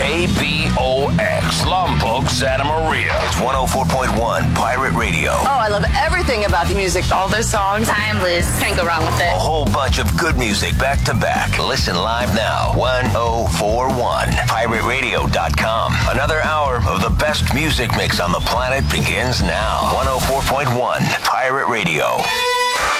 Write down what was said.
KBOX, Lombok, Santa Maria. It's 104.1 Pirate Radio. Oh, I love everything about the music. All those songs, timeless. Can't go wrong with it. A whole bunch of good music back to back. Listen live now. 1041 PirateRadio.com. Another hour of the best music mix on the planet begins now. 104.1 Pirate Radio.